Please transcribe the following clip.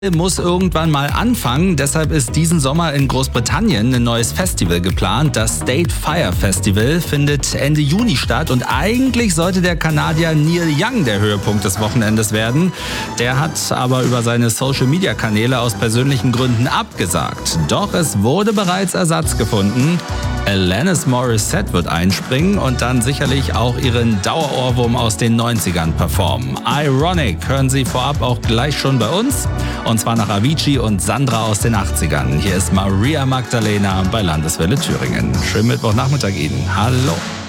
Muss irgendwann mal anfangen, deshalb ist diesen Sommer in Großbritannien ein neues Festival geplant. Das State Fire Festival findet Ende Juni statt und eigentlich sollte der Kanadier Neil Young der Höhepunkt des Wochenendes werden. Der hat aber über seine Social-Media-Kanäle aus persönlichen Gründen abgesagt. Doch es wurde bereits Ersatz gefunden. Alanis Morissette wird einspringen und dann sicherlich auch ihren Dauerohrwurm aus den 90ern performen. Ironic hören Sie vorab auch gleich schon bei uns. Und zwar nach Avicii und Sandra aus den 80ern. Hier ist Maria Magdalena bei Landeswelle Thüringen. Schönen Mittwochnachmittag Ihnen. Hallo.